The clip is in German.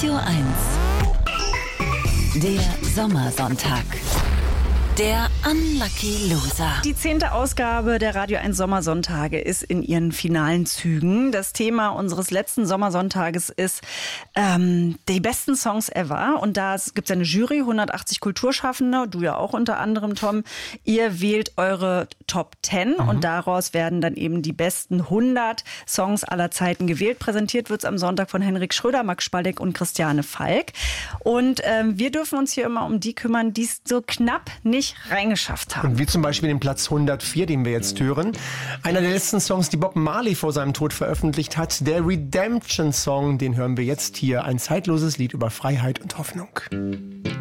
Radio 1. Der Sommersonntag. Der Unlucky Loser. Die 10. Ausgabe der Radio 1 Sommersonntage ist in ihren finalen Zügen. Das Thema unseres letzten Sommersonntages ist die besten Songs ever. Und da gibt es eine Jury, 180 Kulturschaffende, du ja auch unter anderem, Tom. Ihr wählt eure Top 10 und daraus werden dann eben die besten 100 Songs aller Zeiten gewählt. Präsentiert wird es am Sonntag von Henrik Schröder, Max Spalleck und Christiane Falk. Und wir dürfen uns hier immer um die kümmern, die es so knapp nicht reingeschafft haben. Und wie zum Beispiel den Platz 104, den wir jetzt hören. Einer der letzten Songs, die Bob Marley vor seinem Tod veröffentlicht hat. Der Redemption Song, den hören wir jetzt hier. Ein zeitloses Lied über Freiheit und Hoffnung.